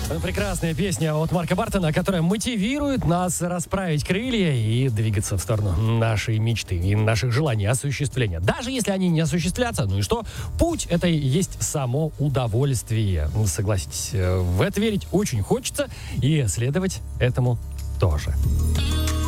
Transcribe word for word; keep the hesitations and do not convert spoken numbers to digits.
Прекрасная песня от Марка Бартона, которая мотивирует нас расправить крылья и двигаться в сторону нашей мечты и наших желаний, осуществления. Даже если они не осуществлятся, ну и что? Путь — это и есть само удовольствие. Согласитесь, в это верить очень хочется и следовать этому тоже.